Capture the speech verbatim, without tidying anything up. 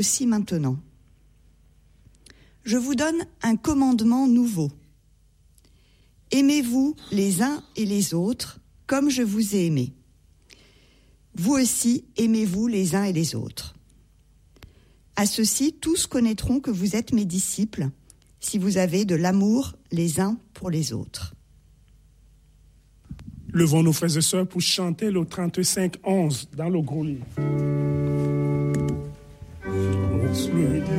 Aussi maintenant. Je vous donne un commandement nouveau. Aimez-vous les uns et les autres comme je vous ai aimé. Vous aussi, aimez-vous les uns et les autres. À ceci, tous connaîtront que vous êtes mes disciples, si vous avez de l'amour les uns pour les autres. Levons nos frères et sœurs pour chanter le trente-cinq onze dans le gros livre.